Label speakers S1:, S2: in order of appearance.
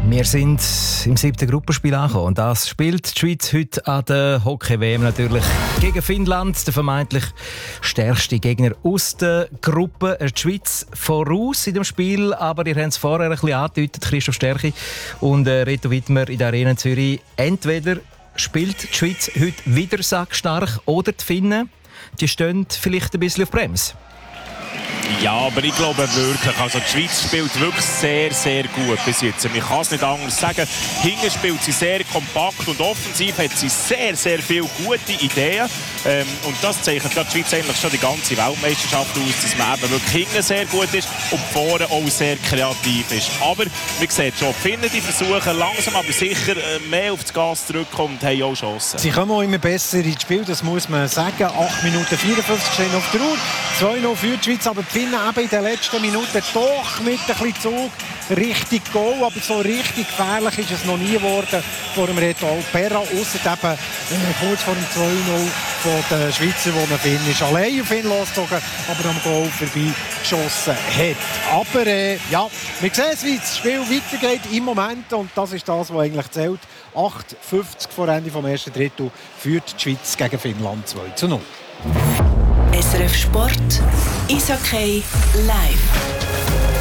S1: Wir sind im 7. Gruppenspiel angekommen. Und das spielt die Schweiz heute an der Hockey-WM natürlich gegen Finnland, der vermeintlich stärkste Gegner aus der Gruppe. Die Schweiz voraus in dem Spiel, aber ihr habt es vorher ein bisschen angedeutet, Christoph Stärchi und Reto Wittmer in der Arena in Zürich. Entweder spielt die Schweiz heute wieder sackstark oder die Finnen, die stehen vielleicht ein bisschen auf Bremse.
S2: Ja, aber ich glaube wirklich, also die Schweiz spielt wirklich sehr, sehr gut bis jetzt. Man kann es nicht anders sagen. Hinten spielt sie sehr kompakt und offensiv hat sie sehr, sehr viele gute Ideen. Und das zeichnet die Schweiz eigentlich schon die ganze Weltmeisterschaft aus, dass man eben wirklich hinten sehr gut ist und vorne auch sehr kreativ ist. Aber man sieht schon, die Finnen, die versuchen langsam aber sicher mehr auf das Gas zu drücken und haben auch Chancen.
S3: Sie kommen auch immer besser ins Spiel, das muss man sagen. 8 Minuten 54 stehen auf der Uhr. 2-0 für die Schweiz, aber die Finnen eben in den letzten Minuten doch mit ein bisschen Zug richtig Goal, aber so richtig gefährlich ist es noch nie geworden vor dem Reto Perra, ausser eben kurz vor dem 2-0 von den Schweizer, wo ein Finn ist allein auf ihn losgezogen, aber am Goal vorbei geschossen hat. Aber ja, wir sehen es, wie das Spiel weitergeht im Moment und das ist das, was eigentlich zählt. 8:50 vor Ende vom ersten Drittel führt die Schweiz gegen Finnland 2-0.
S4: SRF Sport, Eishockey live.